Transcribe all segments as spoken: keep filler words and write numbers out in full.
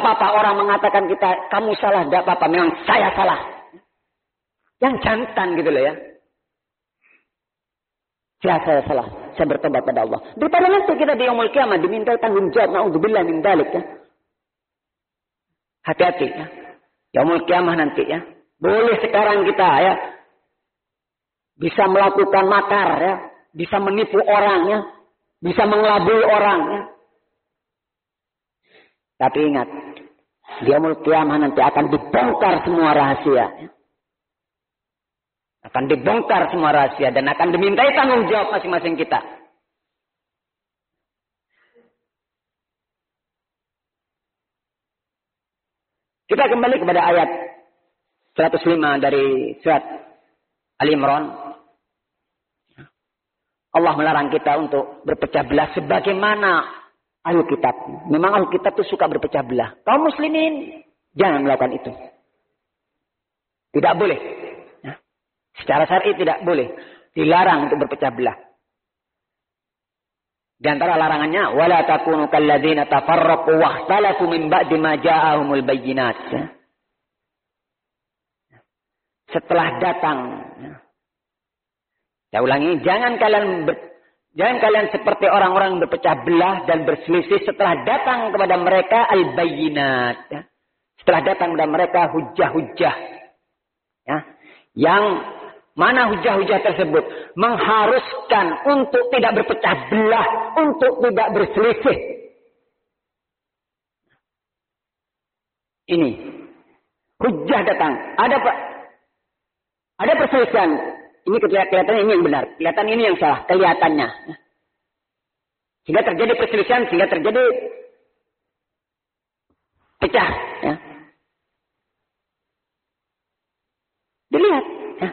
apa-apa orang mengatakan kita, kamu salah, tidak apa-apa, memang saya salah. Yang jantan gitu loh ya. Saya, saya salah, saya bertobat pada Allah. Daripada nanti kita di yaumul qiyamah diminta tanggung jawab, na'udzubillah min dzalik ya. Hati-hati ya. Yaumul qiyamah nanti ya. Boleh sekarang kita ya bisa melakukan makar ya, bisa menipu orang ya, bisa mengelabui orang ya. Tapi ingat, di yaumul qiyamah nanti akan dibongkar semua rahasia ya. Akan dibongkar semua rahasia dan akan dimintai tanggung jawab masing-masing kita. Kita kembali kepada ayat seratus lima dari surat Ali Imran. Allah melarang kita untuk berpecah belah sebagaimana ahli kitab. Memang ahli kitab itu suka berpecah belah. Kaum muslimin jangan melakukan itu. Tidak boleh. Secara syar'i tidak boleh. Dilarang untuk berpecah belah. Di antara larangannya, wala takunu kalladzina tafarraqu wakhtalafu min ba'di ma ja'ahumul bayyinat. Setelah datang, saya ulangi, jangan kalian ber, jangan kalian seperti orang-orang berpecah belah dan berselisih setelah datang kepada mereka al-bayyinat. Setelah datang kepada mereka hujah-hujah. Ya, yang mana hujah-hujah tersebut mengharuskan untuk tidak berpecah belah, untuk tidak berselisih. Ini hujah datang. Ada pak, ada perselisihan. Ini kelihatannya ini yang benar, kelihatan ini yang salah, kelihatannya. Sehingga terjadi perselisihan, sehingga terjadi pecah. Ya. Dilihat.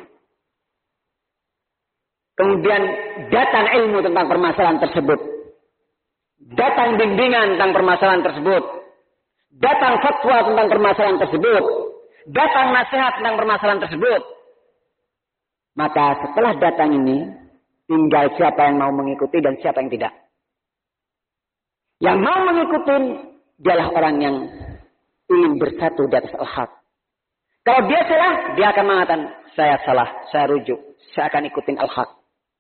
Kemudian datang ilmu tentang permasalahan tersebut. Datang bimbingan tentang permasalahan tersebut. Datang fatwa tentang permasalahan tersebut. Datang nasihat tentang permasalahan tersebut. Maka setelah datang ini, tinggal siapa yang mau mengikuti dan siapa yang tidak. Yang mau mengikuti, dialah orang yang ingin bersatu di atas al-haq. Kalau dia salah, dia akan mengatakan, saya salah, saya rujuk, saya akan ikutin al-haq.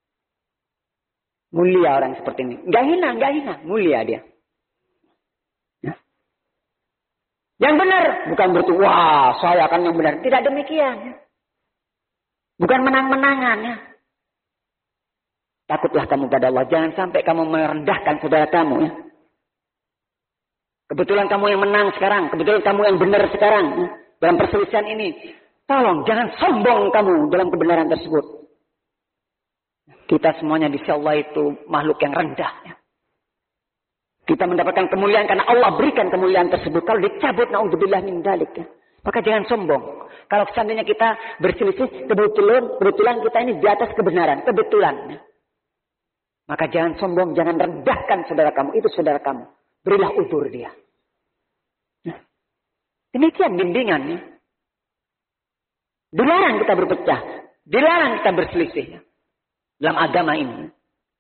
Mulia orang seperti ini. Enggak hina, enggak hina. Mulia dia. Ya. Yang benar. Bukan berarti, wah saya akan yang benar. Tidak demikian. Ya. Bukan menang-menangan. Ya. Takutlah kamu pada Allah. Jangan sampai kamu merendahkan saudara kamu. Ya. Kebetulan kamu yang menang sekarang. Kebetulan kamu yang benar sekarang. Ya. Dalam perselisihan ini. Tolong jangan sombong kamu dalam kebenaran tersebut. Kita semuanya di sisi Allah itu makhluk yang rendah. Ya. Kita mendapatkan kemuliaan karena Allah berikan kemuliaan tersebut. Kalau dicabut, na'udzubillah min dzalik. Ya. Maka jangan sombong. Kalau seandainya kita berselisih, kebetulan, kebetulan kita ini di atas kebenaran. Kebetulan. Ya. Maka jangan sombong, jangan rendahkan saudara kamu. Itu saudara kamu. Berilah udzur dia. Ya. Demikian bimbingannya. Dilarang kita berpecah. Dilarang kita berselisih. Ya. Dalam agama ini.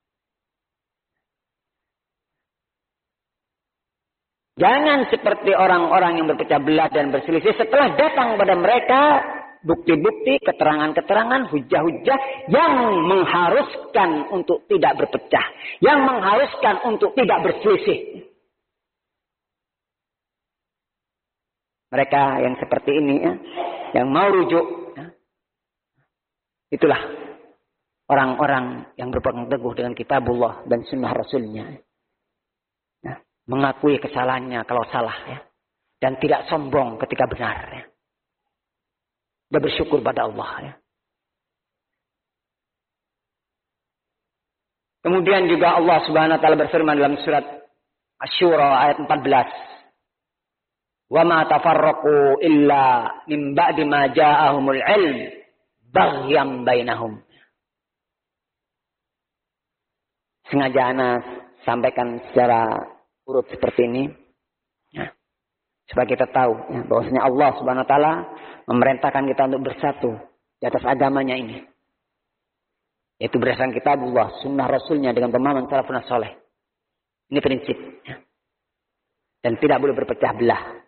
Jangan seperti orang-orang yang berpecah belah dan berselisih setelah datang pada mereka bukti-bukti, keterangan-keterangan, hujah-hujah yang mengharuskan untuk tidak berpecah, yang mengharuskan untuk tidak berselisih. Mereka yang seperti ini ya, yang mau rujuk, ya, itulah orang-orang yang berpegang teguh dengan kitabullah dan sunnah rasulnya. Ya, mengakui kesalahannya kalau salah. Ya, dan tidak sombong ketika benar. Ya. Dan bersyukur pada Allah. Ya. Kemudian juga Allah subhanahu wa ta'ala berfirman dalam surat Asy-Syura ayat empat belas. Wa ma tafarraqu illa min ba'di ma ja'ahumul ilm baghyam bainahum. Sengaja ana sampaikan secara urut seperti ini. Ya. Supaya kita tahu ya, bahwasanya Allah subhanahu wa ta'ala memerintahkan kita untuk bersatu di atas agamanya ini. Yaitu berdasarkan kitabullah, sunnah rasulnya dengan pemahaman salafun saleh. Ini prinsip. Ya. Dan tidak boleh berpecah belah.